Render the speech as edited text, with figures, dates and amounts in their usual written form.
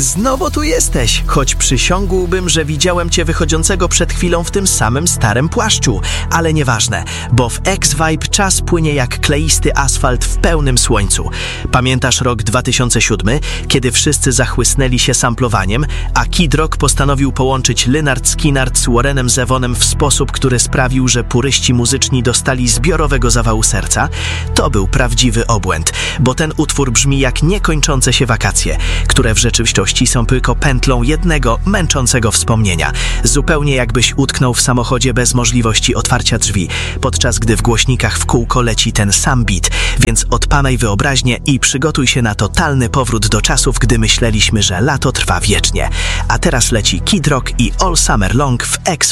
Znowu tu jesteś, choć przysiągłbym, że widziałem cię wychodzącego przed chwilą w tym samym starym płaszczu. Ale nieważne, bo w X-Vibe czas płynie jak kleisty asfalt w pełnym słońcu. Pamiętasz rok 2007, kiedy wszyscy zachłysnęli się samplowaniem, a Kid Rock postanowił połączyć Lynyrd Skynyrd z Warrenem Zevonem w sposób, który sprawił, że puryści muzyczni dostali zbiorowego zawału serca? To był prawdziwy obłęd, bo ten utwór brzmi jak niekończące się wakacje, które w rzeczywistości są tylko pętlą jednego męczącego wspomnienia. Zupełnie jakbyś utknął w samochodzie bez możliwości otwarcia drzwi, podczas gdy w głośnikach w kółko leci ten sam beat, więc odpamaj wyobraźnię i przygotuj się na totalny powrót do czasów, gdy myśleliśmy, że lato trwa wiecznie. A teraz leci Kid Rock i All Summer Long w X